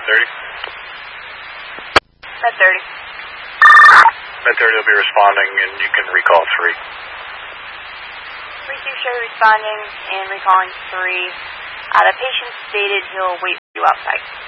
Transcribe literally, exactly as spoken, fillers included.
thirty? Med thirty. Med thirty will be responding, and you can recall three. three two show responding and recalling three. Uh, the patient stated he'll wait for you outside.